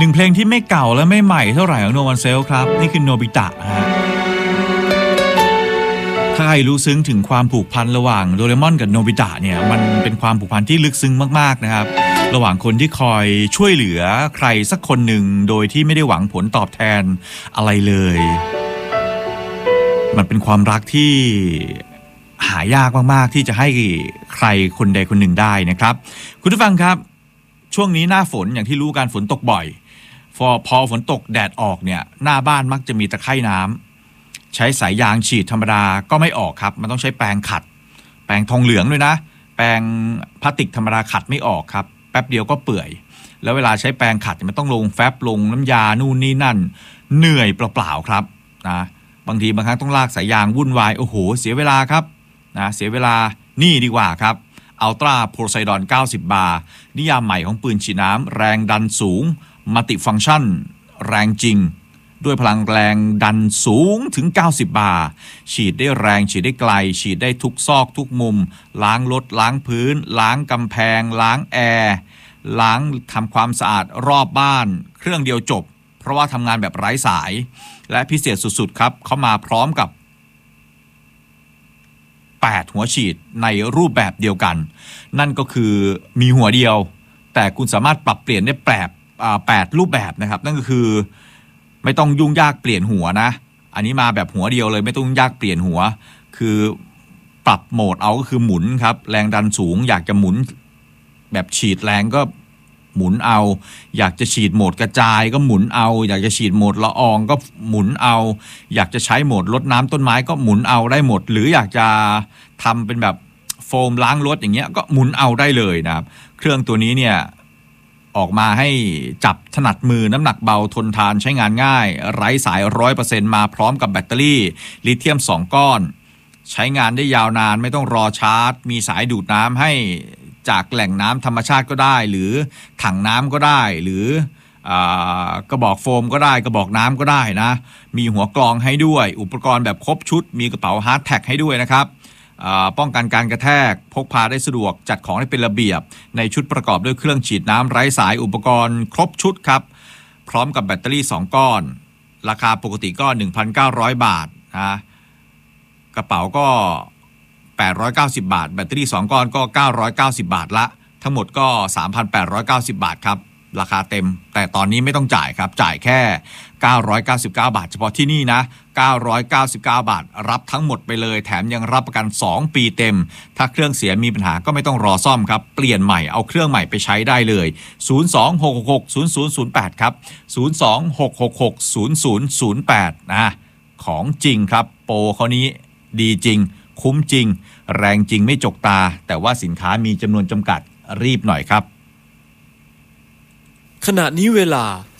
หนึ่งเพลงที่ไม่เก่าและไม่ใหม่เท่าไหร่ของโนวันเซลครับนี่คือโนบิตะฮะถ้าใครรู้ซึ้งถึงความผูกพันระหว่างโดเรมอนกับโนบิตะเนี่ยมันเป็นความผูกพันที่ลึกซึ้งมากๆนะครับระหว่างคนที่คอยช่วยเหลือใครสักคนหนึ่งโดยที่ไม่ได้หวังผลตอบแทนอะไรเลยมันเป็นความรักที่หายากมากๆที่จะให้ใครคนใดคนหนึ่งได้นะครับคุณผู้ฟังครับช่วงนี้หน้าฝนอย่างที่รู้กันฝนตกบ่อยพอฝนตกแดดออกเนี่ยหน้าบ้านมักจะมีตะไคร่น้ำใช้สายยางฉีดธรรมดาก็ไม่ออกครับมันต้องใช้แปรงขัดแปรงทองเหลืองด้วยนะแปรงพลาสติกธรรมดาขัดไม่ออกครับแป๊บเดียวก็เปื่อยแล้วเวลาใช้แปรงขัดมันต้องลงแฟบลงน้ำยานู่นนี่นั่นเหนื่อยเปล่าๆครับนะบางครั้งต้องลากสายยางวุ่นวายโอ้โหเสียเวลาครับนะเสียเวลานี่ดีกว่าครับอัลตร้าโพไซดอน90 บาร์นิยามใหม่ของปืนฉีดน้ำแรงดันสูงมัลติฟังก์ชันแรงจริงด้วยพลังแรงดันสูงถึง90 บาร์ฉีดได้แรงฉีดได้ไกลฉีดได้ทุกซอกทุกมุมล้างรถล้างพื้นล้างกำแพงล้างแอร์ล้างทำความสะอาดรอบบ้านเครื่องเดียวจบเพราะว่าทำงานแบบไร้สายและพิเศษสุดๆครับเขามาพร้อมกับ8หัวฉีดในรูปแบบเดียวกันนั่นก็คือมีหัวเดียวแต่คุณสามารถปรับเปลี่ยนได้8รูปแบบนะครับนั่นก็คือไม่ต้องยุ่งยากเปลี่ยนหัวนะอันนี้มาแบบหัวเดียวเลยไม่ต้องยุ่งยากเปลี่ยนหัวคือปรับโหมดเอาก็คือหมุนครับแรงดันสูงอยากจะหมุนแบบฉีดแรงก็หมุนเอาอยากจะฉีดโหมดกระจายก็หมุนเอาอยากจะฉีดโหมดละอองก็หมุนเอาอยากจะใช้โหมดรดน้ำต้นไม้ก็หมุนเอาได้หมดหรืออยากจะทำเป็นแบบโฟมล้างรถอย่างเงี้ยก็หมุนเอาได้เลยนะครับเครื่องตัวนี้เนี่ยออกมาให้จับถนัดมือน้ำหนักเบาทนทานใช้งานง่ายไร้สาย 100% มาพร้อมกับแบตเตอรี่ลิเธียม2ก้อนใช้งานได้ยาวนานไม่ต้องรอชาร์จมีสายดูดน้ำให้จากแหล่งน้ำธรรมชาติก็ได้หรือถังน้ำก็ได้หรือกระบอกโฟมก็ได้กระบอกน้ำก็ได้นะมีหัวกรองให้ด้วยอุปกรณ์แบบครบชุดมีกระเป๋าฮาร์ดแท็กให้ด้วยนะครับป้องกันการกระแทกพกพาได้สะดวกจัดของได้เป็นระเบียบในชุดประกอบด้วยเครื่องฉีดน้ำไร้สายอุปกรณ์ครบชุดครับพร้อมกับแบตเตอรี่2ก้อนราคาปกติก็ 1,900 บาทนะกระเป๋าก็890 บาทแบตเตอรี่2ก้อนก็990 บาทละทั้งหมดก็ 3,890 บาทครับราคาเต็มแต่ตอนนี้ไม่ต้องจ่ายครับจ่ายแค่999 บาทเฉพาะที่นี่นะ999 บาทรับทั้งหมดไปเลยแถมยังรับประกัน2ปีเต็มถ้าเครื่องเสียมีปัญหาก็ไม่ต้องรอซ่อมครับเปลี่ยนใหม่เอาเครื่องใหม่ไปใช้ได้เลย026660008ครับ026660008นะของจริงครับโปรเขานี้ดีจริงคุ้มจริงแรงจริงไม่จกตาแต่ว่าสินค้ามีจำนวนจำกัดรีบหน่อยครับขณะนี้เวลา